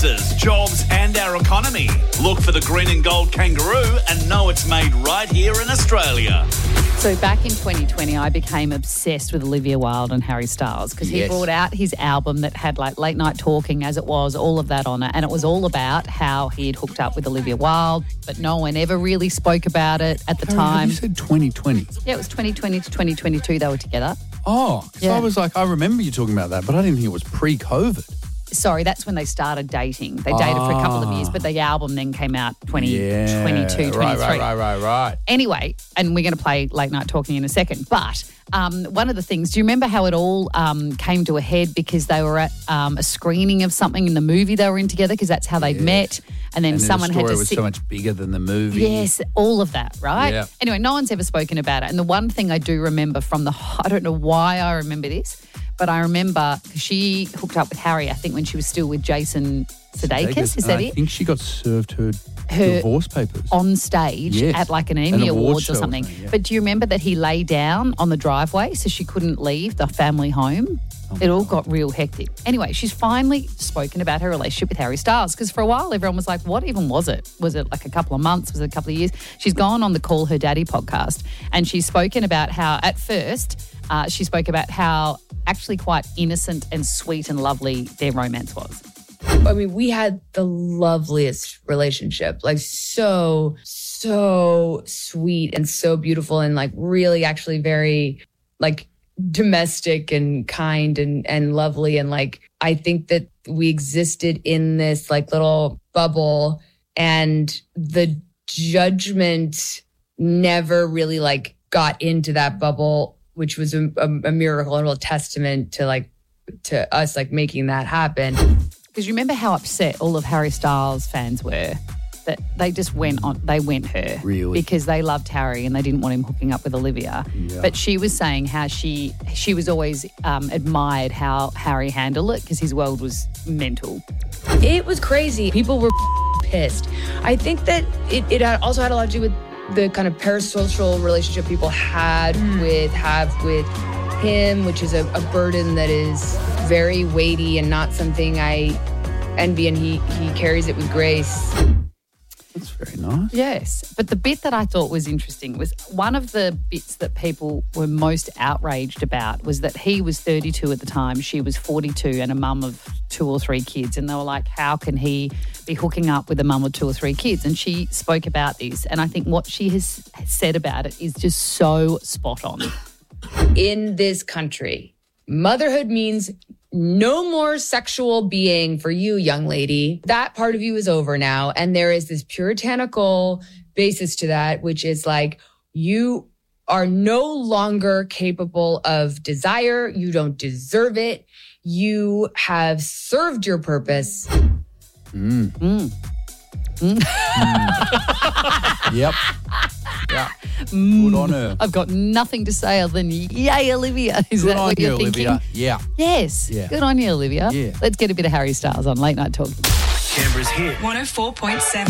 businesses, jobs and our economy. Look for the green and gold kangaroo and know it's made right here in Australia. So back in 2020, I became obsessed with Olivia Wilde and Harry Styles because he brought out his album that had like Late Night Talking, As It Was, all of that on it. And it was all about how he had hooked up with Olivia Wilde, but no one ever really spoke about it at the time. You said 2020. Yeah, it was 2020 to 2022 they were together. Oh, because I was like, I remember you talking about that, but I didn't think it was pre-COVID. Sorry, that's when they started dating. They dated for a couple of years, but the album then came out 2022, 23. Right. Anyway, and we're going to play Late Night Talking in a second. But one of the things, do you remember how it all came to a head because they were at a screening of something in the movie they were in together because that's how they'd met. And then someone had to was so much bigger than the movie. Yes, all of that, right? Yeah. Anyway, no one's ever spoken about it. And the one thing I do remember from I don't know why I remember this, but I remember she hooked up with Harry, I think, when she was still with Jason Sudeikis. Is that it? I think she got served her divorce papers. On stage at like an Emmy Awards or something. But do you remember that he lay down on the driveway so she couldn't leave the family home? It all got real hectic. Anyway, she's finally spoken about her relationship with Harry Styles because for a while everyone was like, what even was it? Was it like a couple of months? Was it a couple of years? She's gone on the Call Her Daddy podcast and she's spoken about how at first she spoke about how actually quite innocent and sweet and lovely their romance was. I mean, we had the loveliest relationship, like so sweet and so beautiful and like really actually very like domestic and kind and lovely. And like, I think that we existed in this like little bubble and the judgment never really like got into that bubble, which was a miracle and a real testament to us like making that happen. Because you remember how upset all of Harry Styles fans were that they just went her. Really? Because they loved Harry and they didn't want him hooking up with Olivia. Yeah. But she was saying how she was always admired how Harry handled it because his world was mental. It was crazy. People were pissed. I think that it also had a lot to do with the kind of parasocial relationship people have with him, which is a burden that is very weighty and not something I envy, and he carries it with grace. That's very nice. Yes, but the bit that I thought was interesting was one of the bits that people were most outraged about was that he was 32 at the time, she was 42 and a mum of 2 or 3 kids. And they were like, how can he be hooking up with a mum of 2 or 3 kids? And she spoke about this. And I think what she has said about it is just so spot on. In this country, motherhood means no more sexual being for you, young lady. That part of you is over now. And there is this puritanical basis to that, which is like, you are no longer capable of desire. You don't deserve it. You have served your purpose. Yep. Yeah. Good on her. I've got nothing to say other than yay, Olivia. Is Good that on what you're you, thinking? Olivia. Yeah. Yes. Yeah. Good on you, Olivia. Yeah. Let's get a bit of Harry Styles on Late Night Talking. Canberra's hit. 104.7.